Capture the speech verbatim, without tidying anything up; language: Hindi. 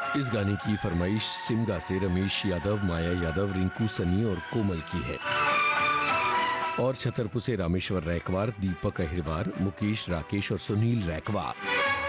इस गाने की फरमाइश सिमगा से रमेश यादव, माया यादव, रिंकू सनी और कोमल की है। और छतरपुर से रामेश्वर रैकवार, दीपक अहिरवार, मुकेश राकेश और सुनील रैकवार।